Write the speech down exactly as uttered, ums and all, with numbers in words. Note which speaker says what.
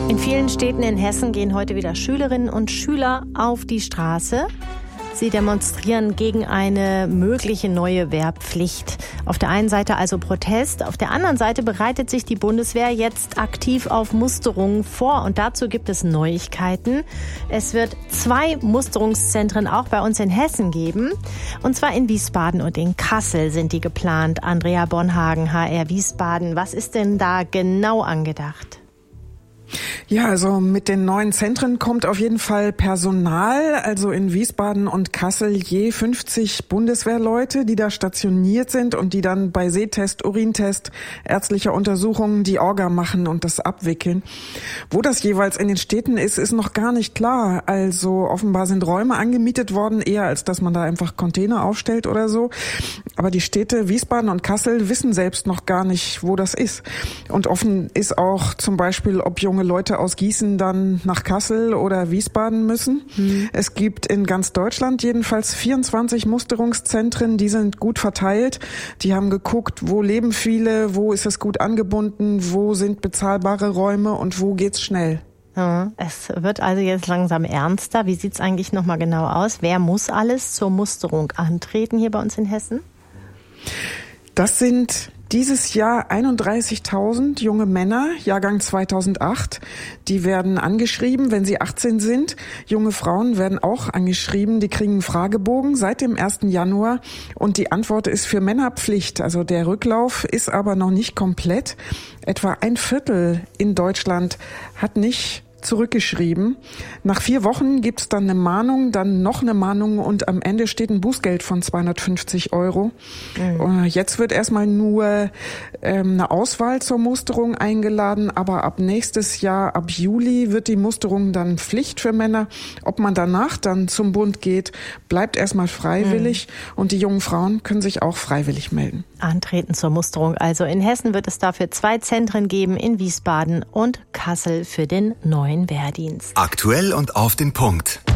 Speaker 1: In vielen Städten in Hessen gehen heute wieder Schülerinnen und Schüler auf die Straße. Sie demonstrieren gegen eine mögliche neue Wehrpflicht. Auf der einen Seite also Protest, auf der anderen Seite bereitet sich die Bundeswehr jetzt aktiv auf Musterungen vor. Und dazu gibt es Neuigkeiten. Es wird zwei Musterungszentren auch bei uns in Hessen geben. Und zwar in Wiesbaden und in Kassel sind die geplant. Andrea Bonhagen, H R Wiesbaden. Was ist denn da genau angedacht?
Speaker 2: Ja, also mit den neuen Zentren kommt auf jeden Fall Personal, also in Wiesbaden und Kassel je fünfzig Bundeswehrleute, die da stationiert sind und die dann bei Sehtest, Urintest, ärztlicher Untersuchungen die Orga machen und das abwickeln. Wo das jeweils in den Städten ist, ist noch gar nicht klar. Also offenbar sind Räume angemietet worden, eher als dass man da einfach Container aufstellt oder so. Aber die Städte Wiesbaden und Kassel wissen selbst noch gar nicht, wo das ist. Und offen ist auch zum Beispiel, ob junge Leute aus Gießen dann nach Kassel oder Wiesbaden müssen. Hm. Es gibt in ganz Deutschland jedenfalls vierundzwanzig Musterungszentren, die sind gut verteilt. Die haben geguckt, wo leben viele, wo ist es gut angebunden, wo sind bezahlbare Räume und wo geht's schnell.
Speaker 1: Ja, es wird also jetzt langsam ernster. Wie sieht's eigentlich nochmal genau aus? Wer muss alles zur Musterung antreten hier bei uns in Hessen?
Speaker 2: Das sind dieses Jahr einunddreißigtausend junge Männer, Jahrgang zweitausendacht. Die werden angeschrieben, wenn sie achtzehn sind. Junge Frauen werden auch angeschrieben. Die kriegen einen Fragebogen seit dem ersten Januar. Und die Antwort ist für Männer Pflicht. Also der Rücklauf ist aber noch nicht komplett. Etwa ein Viertel in Deutschland hat nicht zurückgeschrieben. Nach vier Wochen gibt's dann eine Mahnung, dann noch eine Mahnung und am Ende steht ein Bußgeld von zweihundertfünfzig Euro. Mhm. Jetzt wird erstmal nur ähm, eine Auswahl zur Musterung eingeladen, aber ab nächstes Jahr, ab Juli, wird die Musterung dann Pflicht für Männer. Ob man danach dann zum Bund geht, bleibt erstmal freiwillig mhm. und die jungen Frauen können sich auch freiwillig melden.
Speaker 1: Antreten zur Musterung. Also in Hessen wird es dafür zwei Zentren geben, in Wiesbaden und Kassel für den neuen Wehrdienst.
Speaker 3: Aktuell und auf den Punkt.